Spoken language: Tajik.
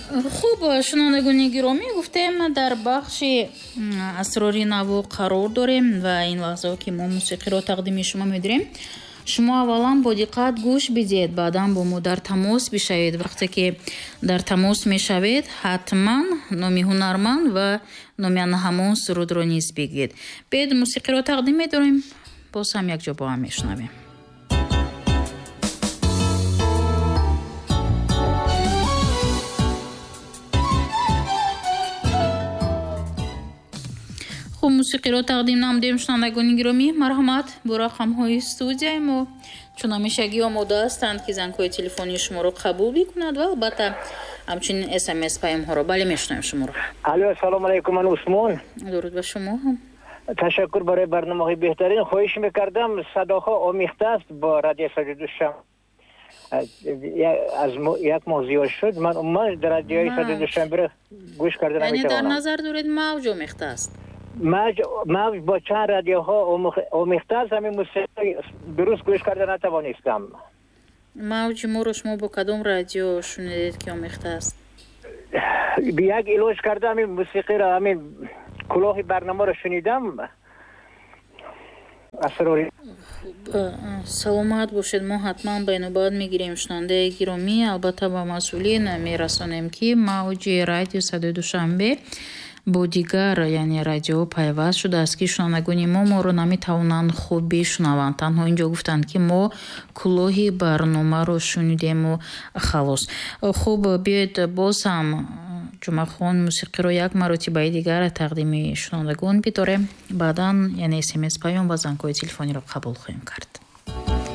хуб, шунавандагони гиромӣ, гуфтем дар бахши асрори наво қарор дорем ва ин лаҳзаҳо ки мо мусиқиро тақдими шумо медирем. шумо аввалан бо диққат гӯш бидиҳед, баъдан бо мо дар тамос бишавед. вақте ки дар тамос мешавед, ҳатман номи ҳунарманд ва номи ана ҳамон сурудро низ бигӯед. бед мусиқиро тақдим медорем, боз ҳам якҷо бо ҳам мешунавем. хуб, мусиқиро тақдим намудем. шунавандагони гиромӣ, марҳамат бо рақамҳои студияи мо. чун ҳамешагӣ омода ҳастанд ки зангҳои телефонии шуморо қабул бикунад ва албатта ҳамчунин смс паёмҳоро. бале, мешунавем шуморо. алло, ассалому алайкум. ман усмон. дуруд ба шумо ҳам. ташаккур барои барномаҳои беҳтарин. хоҳиш мекардам, садоҳо омехтааст бо радио Садудушам. аз як моҳ зиёд шуд. ман умуман радиои Садудушамбиро гӯш карда наметавонам. яъне дар назар доред мавҷ омехтааст? мавҷ бо чанд радиоҳо омехтааст. ҳамин мусиқи дуруст гӯш карда натавонистам. мавҷи моро шумо бо кадом радио шунидед ки омехтааст? як илоҷ карда ҳамин мусиқиро, ҳамин кулоҳи барномаро шунидам. асрори саломат бошед. мо ҳатман ба инобат мегирем. шунавандаи гиромӣ, албатта ба масъулин мерасонем ки мавҷи радио Садои Душанбе бо дигар яъне радио пайваст шудааст ки шунавандагони моро наметавонанд хуб бишунаванд. танҳо инҷо гуфтанд ки мо кулоҳи барномаро шунидему халос. хуб, биёед боз ҳам ҷумъахон мусиқиро як маротибаи дигар тақдими шунавандагон бидорем. баъдан яъне смс паём ва зангҳои телефониро қабул хоҳем кард.